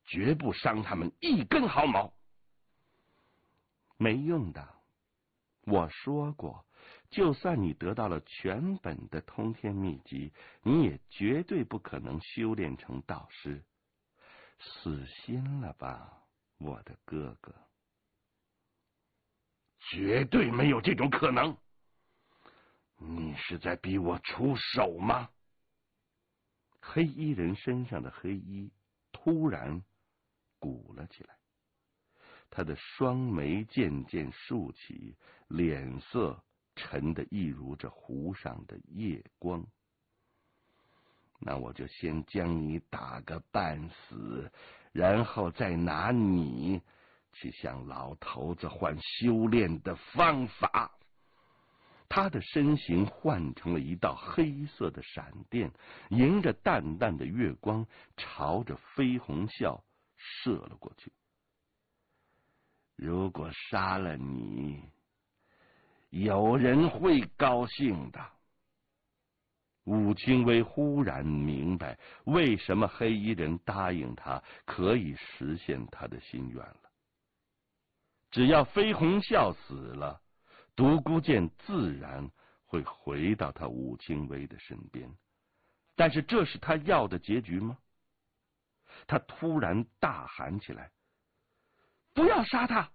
绝不伤他们一根毫毛。 没用的，我说过，就算你得到了全本的通天秘籍，你也绝对不可能修炼成道师。死心了吧，我的哥哥。 绝对没有这种可能。你是在逼我出手吗？ 黑衣人身上的黑衣突然鼓了起来，他的双眉渐渐竖起，脸色沉得一如这湖上的夜光。那我就先将你打个半死，然后再拿你去向老头子换修炼的方法。他的身形换成了一道黑色的闪电，迎着淡淡的月光，朝着飞鸿啸射了过去。如果杀了你，有人会高兴的。武清威忽然明白，为什么黑衣人答应他可以实现他的心愿了。只要飞鸿啸死了，独孤剑自然会回到他武清威的身边。但是这是他要的结局吗？他突然大喊起来：不要杀他！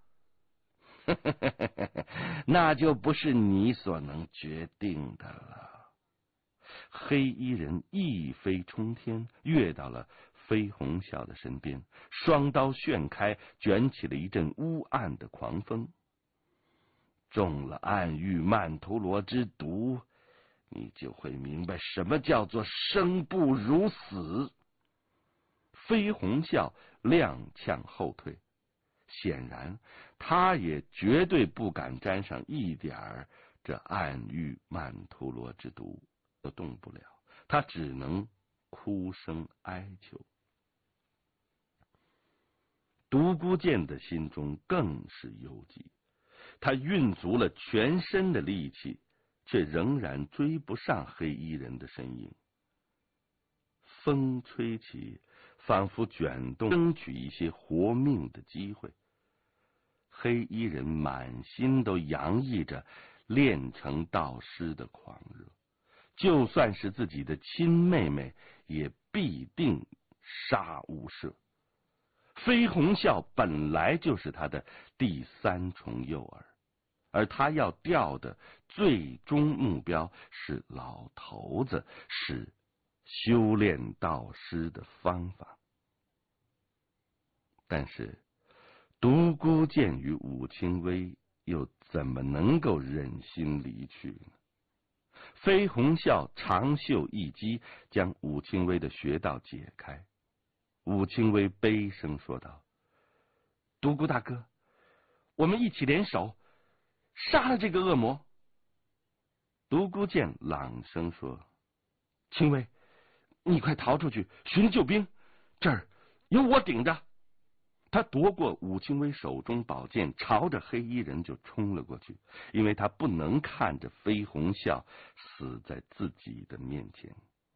那就不是你所能决定的了。黑衣人一飞冲天，跃到了飞鸿啸的身边，双刀旋开，卷起了一阵乌暗的狂风。中了暗域曼陀罗之毒，你就会明白什么叫做生不如死。飞鸿啸踉跄后退，显然他也绝对不敢沾上一点这暗域曼陀罗之毒，都动不了，他只能哭声哀求。独孤剑的心中更是忧急，他运足了全身的力气，却仍然追不上黑衣人的身影。风吹起，仿佛卷动，争取一些活命的机会。黑衣人满心都洋溢着练成道师的狂热，就算是自己的亲妹妹，也必定杀无赦。飞鸿啸本来就是他的第三重诱饵，而他要钓的最终目标是老头子，是修炼道师的方法。但是独孤剑与武清威又怎么能够忍心离去呢？飞鸿啸长袖一击，将武清威的穴道解开。武清威悲声说道：独孤大哥，我们一起联手杀了这个恶魔。独孤剑朗声说：清威，你快逃出去寻救兵，这儿有我顶着。他夺过武清威手中宝剑，朝着黑衣人就冲了过去，因为他不能看着飞鸿啸死在自己的面前。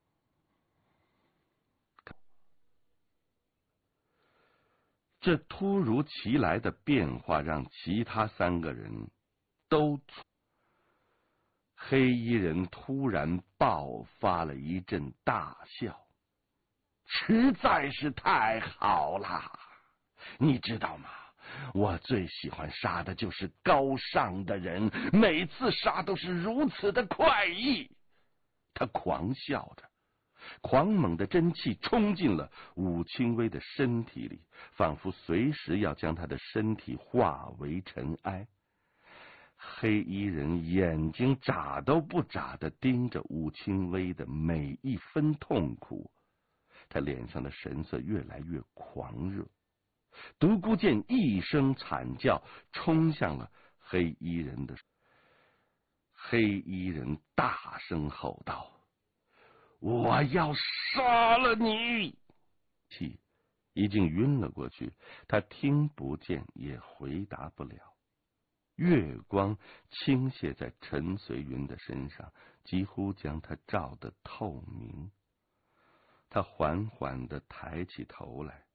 这突如其来的变化让其他三个人都……黑衣人突然爆发了一阵大笑，实在是太好了！你知道吗？我最喜欢杀的就是高尚的人，每次杀都是如此的快意。他狂笑着，狂猛的真气冲进了武清威的身体里，仿佛随时要将他的身体化为尘埃。黑衣人眼睛眨都不眨地盯着武清威的每一分痛苦，他脸上的神色越来越狂热。独孤剑一声惨叫，冲向了黑衣人的。黑衣人大声吼道：我要杀了你！气已经晕了过去，他听不见也回答不了。月光倾泻在陈随云的身上，几乎将他照得透明。他缓缓地抬起头来，